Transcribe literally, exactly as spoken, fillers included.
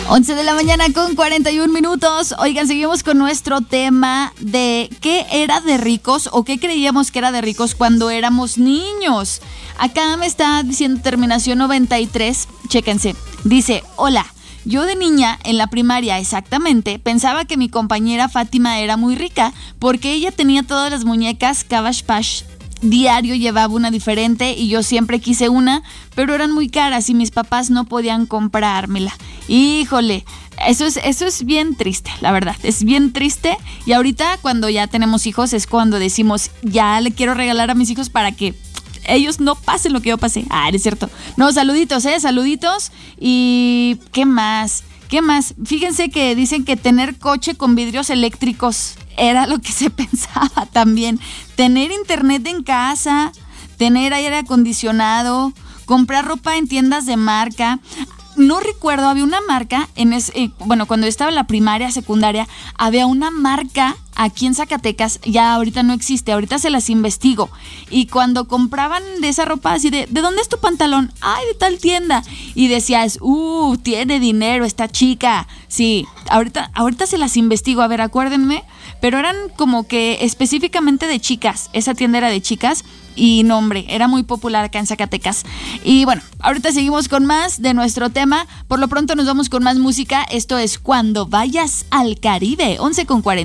once de la mañana con cuarenta y un minutos. Oigan, seguimos con nuestro tema de qué era de ricos o qué creíamos que era de ricos cuando éramos niños. Acá me está diciendo terminación noventa y tres. Chéquense. Dice, hola. Yo de niña, en la primaria exactamente, pensaba que mi compañera Fátima era muy rica porque ella tenía todas las muñecas Cabbage Patch. Diario llevaba una diferente y yo siempre quise una, pero eran muy caras y mis papás no podían comprármela. Híjole, eso es, eso es bien triste, la verdad, es bien triste. Y ahorita cuando ya tenemos hijos es cuando decimos, ya le quiero regalar a mis hijos para que ellos no pasen lo que yo pasé. Ah, es cierto. No, saluditos, eh, saluditos. Y ¿qué más? ¿Qué más? Fíjense que dicen que tener coche con vidrios eléctricos era lo que se pensaba también. Tener internet en casa, tener aire acondicionado, comprar ropa en tiendas de marca. No recuerdo, había una marca, en ese, eh, bueno, cuando estaba en la primaria, secundaria, había una marca aquí en Zacatecas, ya ahorita no existe, ahorita se las investigo. Y cuando compraban de esa ropa así de, ¿de dónde es tu pantalón? Ay, de tal tienda. Y decías, uh, tiene dinero esta chica. Sí, ahorita, ahorita se las investigo, a ver, acuérdenme. Pero eran como que específicamente de chicas, esa tienda era de chicas. Y no, hombre, era muy popular acá en Zacatecas. Y bueno, ahorita seguimos con más de nuestro tema. Por lo pronto nos vamos con más música. Esto es Cuando Vayas al Caribe, once con cuarenta.